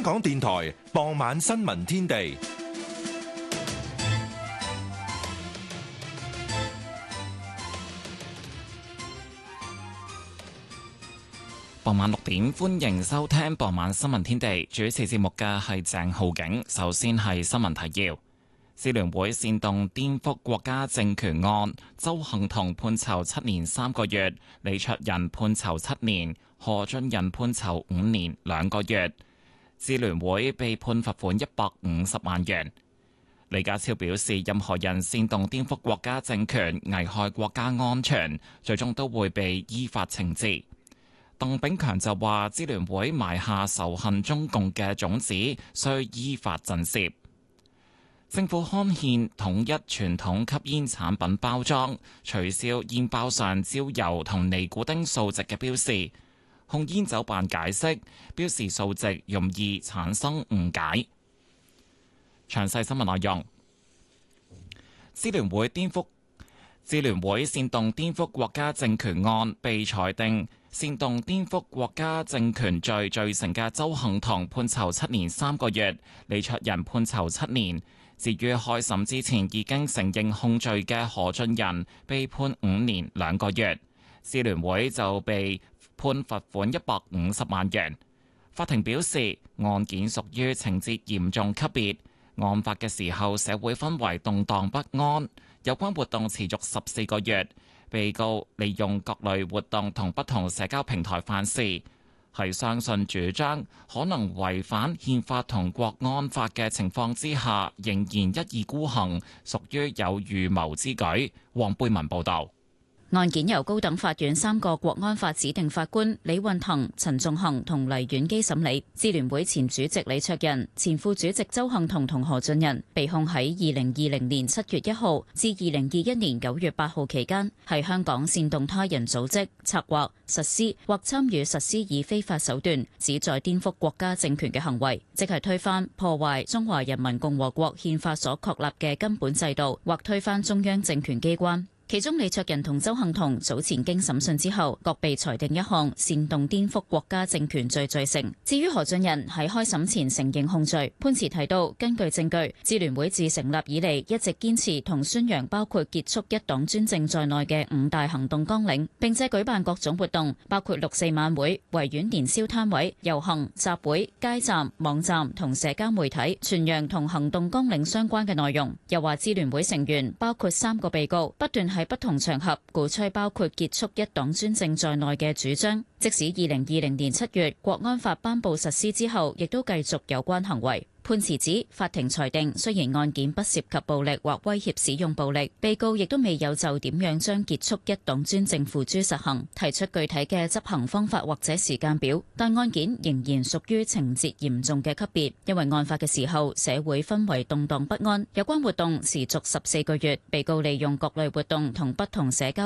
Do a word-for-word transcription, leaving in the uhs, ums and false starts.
港電台傍晚新聞天地。 傍晚六點，歡迎收聽傍晚新聞天地。主持節目嘅係鄭浩景。首先係新聞提要：支聯會煽動顛覆國家政權案，鄒幸彤判囚七年三個月，李卓人判囚七年，何俊仁判囚五年兩個月。支聯會被判罰款一百五十萬元。李家超表示，任何人煽動顛覆國家政權、危害國家安全，最終都會被依法懲治。鄧炳強就話，支聯會埋下仇恨中共嘅種子，需依法震懾。政府刊憲統一傳統吸煙產品包裝，取消煙包上焦油同尼古丁數值嘅標示。控煙酒辦解釋，標示數值容易產生誤解。詳細新聞內容，支聯會顛覆支聯會煽動顛覆國家政權案被裁定煽動顛覆國家政權罪罪成嘅鄒幸彤判囚七年三個月，李卓人判囚七年。至於開審之前已經承認控罪嘅何俊仁被判五年兩個月，支聯會就被判罰款一百五十萬元。法庭表示，案件屬於情節嚴重級別，案發嘅時候社會氛圍動盪不安，有關活動持續十四個月。被告利用各類活動同不同社交平台犯事，係相信主張可能違反憲法同國安法嘅情況之下，仍然一意孤行，屬於有預謀之舉。黃貝文報導。 案件由高等法院三個國安法指定法官李運騰、陳仲衡同黎婉基審理。支聯會前主席李卓人、前副主席鄒幸彤同何俊仁被控喺二零二零年七月一號至二零二一年九月八號期間，喺香港煽動他人組織、策劃、實施或參與實施以非法手段旨在顛覆國家政權嘅行為，即係推翻、破壞中華人民共和國憲法所確立嘅根本制度，或推翻中央政權機關。其中李卓人同鄒幸彤早前經審訊之後，各被裁定一項煽動顛覆國家政權罪罪成。至於何俊仁喺開審前承認控罪，判詞提到，根據證據，支聯會自成立以嚟一直堅持同宣揚包括結束一黨專政在內嘅五大行動綱領，並且舉辦各種活動，包括六四晚會、維園年宵攤位、遊行、集會、街站、網站同社交媒體，傳揚同行動綱領相關嘅內容。又話支聯會成員包括三個被告，不斷喺不同場合鼓吹包括結束一黨專政在內嘅主張，即使二零二零年七月國安法頒布實施之後，亦都繼續有關行為。判詞指，法庭裁定雖然案件不涉及暴力或威脅使用暴力，被告亦都未有就點樣將結束一黨專政付諸實行提出具體嘅執行方法或者時間表，但案件仍然屬於情節嚴重嘅級別，因為案發嘅時候社會氛圍動盪不安，有關活動持續十四個月，被告利用各類活動同不同社交